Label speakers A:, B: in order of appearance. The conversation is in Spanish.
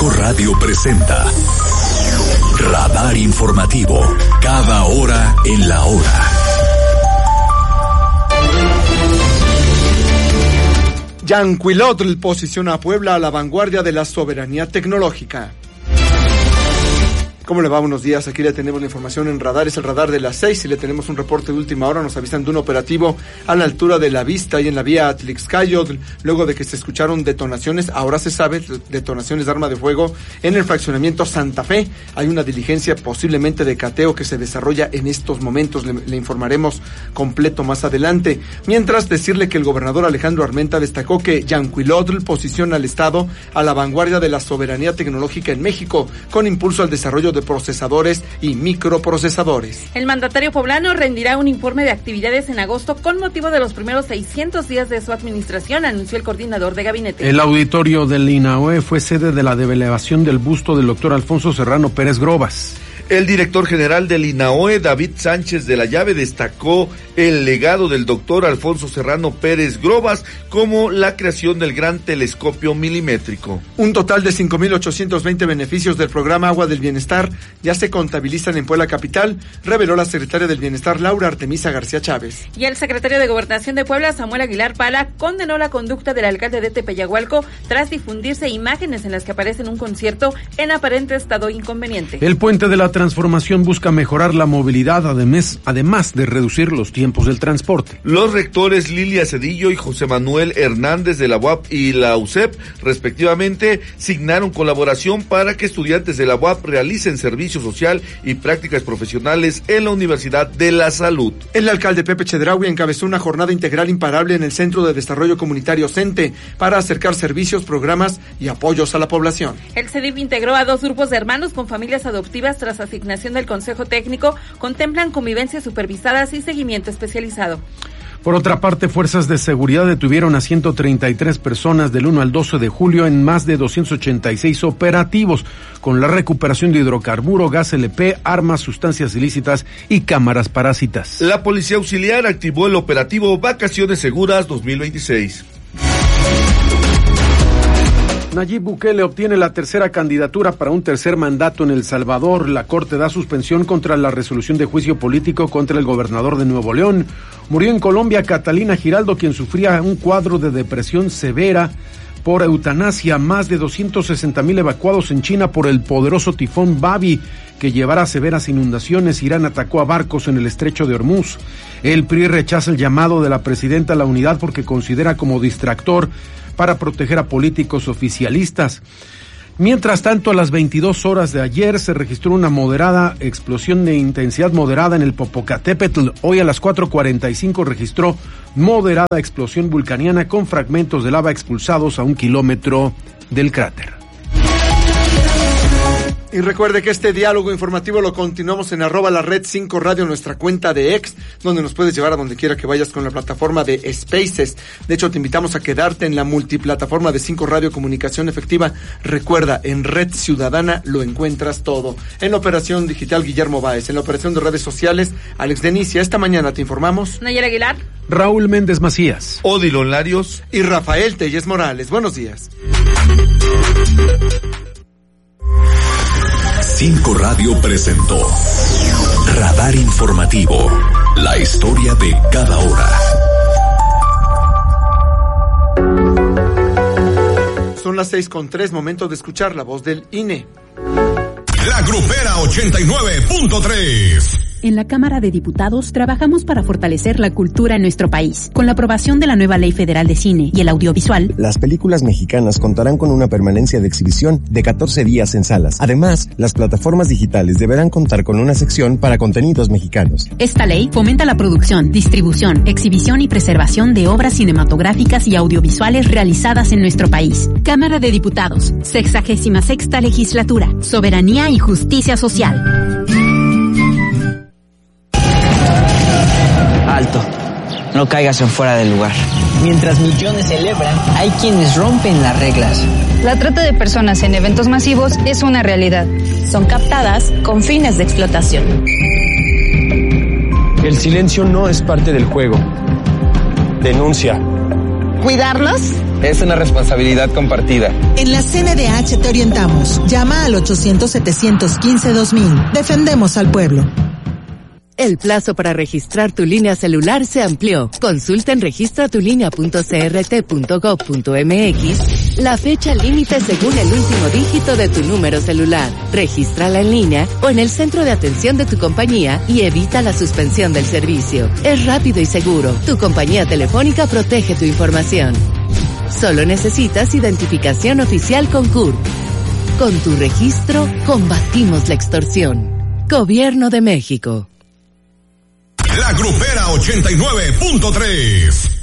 A: 5 Radio presenta Radar Informativo, cada hora en la hora.
B: Yanquilotl posiciona a Puebla a la vanguardia de la soberanía tecnológica. ¿Cómo le va? Buenos días, aquí le tenemos la información en Radar, es el Radar de las 6 y le tenemos un reporte de última hora. Nos avisan de un operativo a la altura de La Vista y en la vía Atlixcayotl, luego de que se escucharon detonaciones, ahora se sabe, detonaciones de arma de fuego en el fraccionamiento Santa Fe. Hay una diligencia posiblemente de cateo que se desarrolla en estos momentos, le informaremos completo más adelante. Mientras, decirle que el gobernador Alejandro Armenta destacó que Yanquilotl posiciona al Estado a la vanguardia de la soberanía tecnológica en México, con impulso al desarrollo de procesadores y microprocesadores.
C: El mandatario poblano rendirá un informe de actividades en agosto con motivo de los primeros 600 días de su administración, anunció el coordinador de gabinete.
D: El auditorio del INAOE fue sede de la develación del busto del doctor Alfonso Serrano Pérez Grobas.
E: El director general del INAOE, David Sánchez de la Llave, destacó el legado del doctor Alfonso Serrano Pérez Grobas como la creación del gran telescopio milimétrico.
B: Un total de 5,820 beneficios del programa Agua del Bienestar ya se contabilizan en Puebla Capital, reveló la secretaria del Bienestar, Laura Artemisa García Chávez.
C: Y el secretario de Gobernación de Puebla, Samuel Aguilar Pala, condenó la conducta del alcalde de Tepeyagualco tras difundirse imágenes en las que aparece en un concierto en aparente estado inconveniente.
D: El puente de la transformación busca mejorar la movilidad, además de reducir los tiempos del transporte.
E: Los rectores Lilia Cedillo y José Manuel Hernández de la UAP y la UCEP, respectivamente, signaron colaboración para que estudiantes de la UAP realicen servicio social y prácticas profesionales en la Universidad de la Salud.
B: El alcalde Pepe Chedraui encabezó una jornada integral imparable en el Centro de Desarrollo Comunitario CENTE para acercar servicios, programas y apoyos a la población.
C: El CEDIF integró a 2 grupos de hermanos con familias adoptivas tras asignación del Consejo Técnico. Contemplan convivencias supervisadas y seguimiento especializado.
D: Por otra parte, fuerzas de seguridad detuvieron a 133 personas del 1 al 12 de julio en más de 286 operativos, con la recuperación de hidrocarburo, gas LP, armas, sustancias ilícitas y cámaras parásitas.
E: La Policía Auxiliar activó el operativo Vacaciones Seguras 2026.
D: Nayib Bukele obtiene la tercera candidatura para un tercer mandato en El Salvador. La Corte da suspensión contra la resolución de juicio político contra el gobernador de Nuevo León. Murió en Colombia Catalina Giraldo, quien sufría un cuadro de depresión severa por eutanasia. Más de 260,000 evacuados en China por el poderoso tifón Babi, que llevará severas inundaciones. Irán atacó a barcos en el estrecho de Hormuz. El PRI rechaza el llamado de la presidenta a la unidad porque considera como distractor para proteger a políticos oficialistas. Mientras tanto, a las 22 horas de ayer se registró una moderada explosión de intensidad moderada en el Popocatépetl. Hoy a las 4:45 registró moderada explosión vulcaniana con fragmentos de lava expulsados a 1 kilómetro del cráter.
B: Y recuerde que este diálogo informativo lo continuamos en @lared5radio, nuestra cuenta de X, donde nos puedes llevar a donde quiera que vayas con la plataforma de Spaces. De hecho, te invitamos a quedarte en la multiplataforma de 5 Radio Comunicación Efectiva. Recuerda, en Red Ciudadana lo encuentras todo. En la operación digital, Guillermo Báez. En la operación de redes sociales, Alex Denicia. Esta mañana te informamos
C: Nayara Aguilar,
D: Raúl Méndez Macías,
E: Odilon Larios
B: y Rafael Telles Morales. Buenos días.
A: 5 Radio presentó Radar Informativo, la historia de cada hora.
B: Son las 6:03, momento de escuchar la voz del INE.
A: La Grupera 89.3.
F: En la Cámara de Diputados trabajamos para fortalecer la cultura en nuestro país. Con la aprobación de la nueva Ley Federal de Cine y el Audiovisual,
G: las películas mexicanas contarán con una permanencia de exhibición de 14 días en salas. Además, las plataformas digitales deberán contar con una sección para contenidos mexicanos.
F: Esta ley fomenta la producción, distribución, exhibición y preservación de obras cinematográficas y audiovisuales realizadas en nuestro país. Cámara de Diputados, 66ª Legislatura, Soberanía y Justicia Social.
H: Alto, no caigas en fuera del lugar.
I: Mientras millones celebran, hay quienes rompen las reglas.
J: La trata de personas en eventos masivos es una realidad.
K: Son captadas con fines de explotación.
L: El silencio no es parte del juego. Denuncia.
K: Cuidarnos
L: Es una responsabilidad compartida.
M: En la CNDH te orientamos. Llama al 800-715-2000. Defendemos al pueblo.
N: El plazo para registrar tu línea celular se amplió. Consulta en registratulinea.crt.gov.mx la fecha límite según el último dígito de tu número celular. Regístrala en línea o en el centro de atención de tu compañía y evita la suspensión del servicio. Es rápido y seguro. Tu compañía telefónica protege tu información. Solo necesitas identificación oficial con CURP. Con tu registro, combatimos la extorsión. Gobierno de México.
A: La Grupera 89.3.